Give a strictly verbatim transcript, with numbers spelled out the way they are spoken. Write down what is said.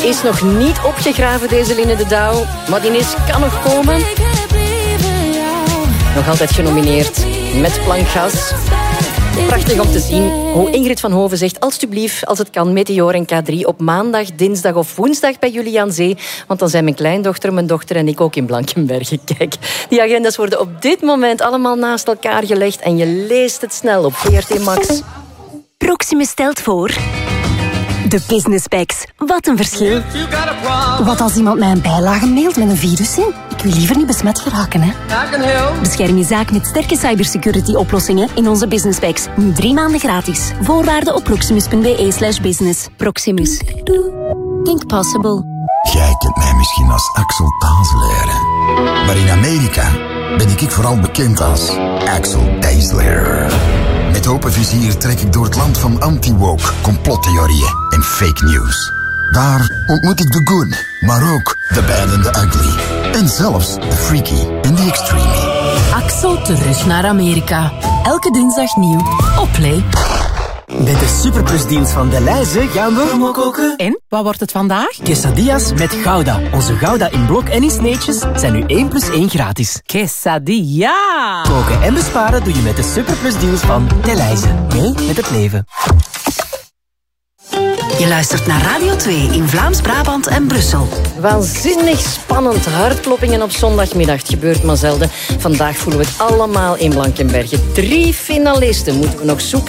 is nog niet opgegraven, deze Linne de Douw. Maar die is kan nog komen. Nog altijd genomineerd met Plankgas. Prachtig om te zien hoe Ingrid van Hoven zegt... alstublieft, als het kan, Meteor en K drie... op maandag, dinsdag of woensdag bij jullie aan zee. Want dan zijn mijn kleindochter, mijn dochter en ik ook in Blankenberge. Kijk, die agendas worden op dit moment allemaal naast elkaar gelegd... en je leest het snel op V R T Max. Proximus stelt voor... De Business Packs. Wat een verschil. Wat als iemand mij een bijlage mailt met een virus in? Ik wil liever niet besmet geraken, hè. Bescherm je zaak met sterke cybersecurity-oplossingen in onze Business Packs. Nu drie maanden gratis. Voorwaarden op proximus.be slash business. Proximus. Think possible. Jij kent mij misschien als Axel Taasleren. Maar in Amerika ben ik vooral bekend als Axel Taasleren. Met open vizier trek ik door het land van anti-woke, complottheorieën en fake news. Daar ontmoet ik de good, maar ook de bad and the ugly. En zelfs de freaky en de extreme. Axel terug naar Amerika. Elke dinsdag nieuw op Play. Met de superplusdeals van Delhaize gaan we promo koken. En, wat wordt het vandaag? Quesadillas met Gouda. Onze Gouda in blok en in sneetjes zijn nu één plus één gratis. Quesadilla! Koken en besparen doe je met de superplusdeals van Delhaize. Mee met het leven. Je luistert naar Radio twee in Vlaams-Brabant en Brussel. Waanzinnig spannend. Hartkloppingen op zondagmiddag. Het gebeurt maar zelden. Vandaag voelen we het allemaal in Blankenberge. Drie finalisten moeten we nog zoeken.